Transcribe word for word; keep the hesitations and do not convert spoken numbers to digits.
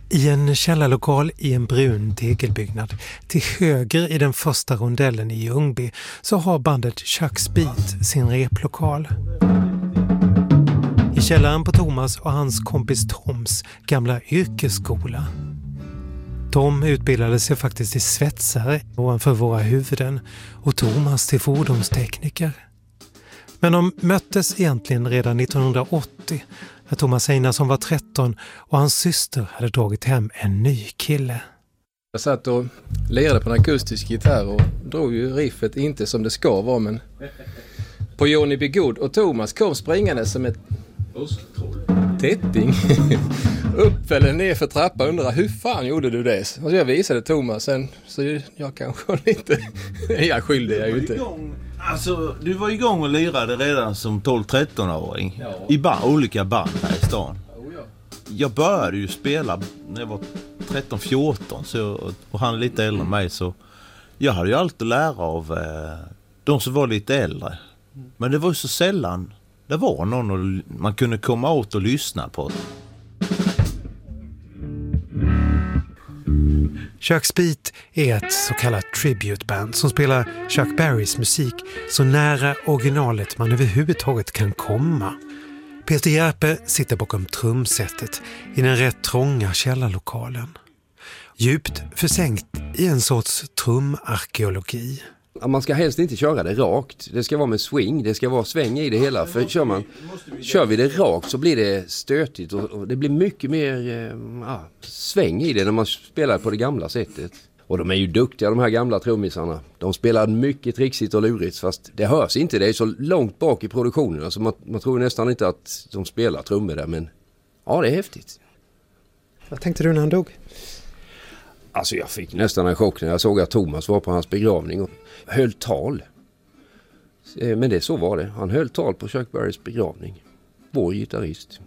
I en källarlokal i en brun tegelbyggnad till höger i den första rondellen i Ljungby så har bandet Chuck's Beat sin replokal. I källaren på Thomas och hans kompis Toms gamla yrkesskola. Tom utbildade sig faktiskt till svetsare ovanför våra huvuden och Thomas till fordonstekniker. Men de möttes egentligen redan nittonhundraåttio när Thomas Einarsson var tretton och hans syster hade dragit hem en ny kille. Jag satt och lirade på en akustisk gitarr och drog ju riffet inte som det ska vara, men på Johnny B. Good och Thomas kom springande som ett tätting upp eller ner för trappan och undrade hur fan gjorde du det? Och så jag visade Thomas sen, så jag kanske inte jag skyldig jag ju inte. Alltså, du var igång och lirade redan som tolv-tretton-åring ja. I ba- olika band här i stan. Oh, ja. Jag började ju spela när jag var tretton fjorton så, och han är lite äldre än mig, så jag hade ju alltid att lära av eh, de som var lite äldre. Men det var ju så sällan det var någon man kunde komma åt och lyssna på. Chuck's Beat är ett så kallat tributeband som spelar Chuck Berrys musik så nära originalet man överhuvudtaget kan komma. Peter Järpe sitter bakom trumsetet i den rätt trånga källarlokalen. Djupt försänkt i en sorts trumarkeologi. Man ska helst inte köra det rakt. Det ska vara med swing, det ska vara sväng i det hela. För kör, man, kör vi det rakt så blir det stötigt och det blir mycket mer äh, sväng i det när man spelar på det gamla sättet. Och de är ju duktiga, de här gamla trummisarna. De spelar mycket trixigt och lurigt, fast det hörs inte. Det är så långt bak i produktionen. Alltså man, man tror nästan inte att de spelar trummor där, men ja, det är häftigt. Vad tänkte du när han dog? Alltså jag fick nästan en chock när jag såg att Thomas var på hans begravning och höll tal. Men det så var det. Han höll tal på Chuck Berrys begravning. Vår gitarrist.